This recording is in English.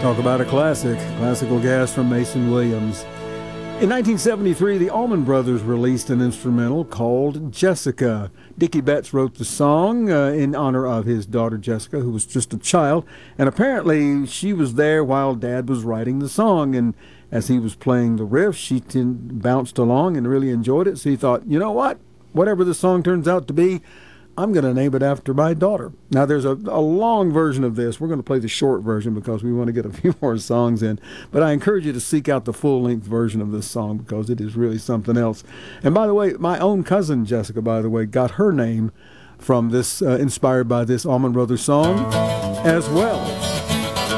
Talk about a classic, classical gas from Mason Williams. In 1973, the Allman Brothers released an instrumental called Jessica. Dickie Betts wrote the song in honor of his daughter Jessica, who was just a child, and apparently she was there while Dad was writing the song, and as he was playing the riff, she bounced along and really enjoyed it, so he thought, you know what? Whatever the song turns out to be, I'm going to name it after my daughter. Now, there's a long version of this. We're going to play the short version because we want to get a few more songs in. But I encourage you to seek out the full-length version of this song because it is really something else. And by the way, my own cousin, Jessica, by the way, got her name from this, inspired by this Allman Brothers song as well.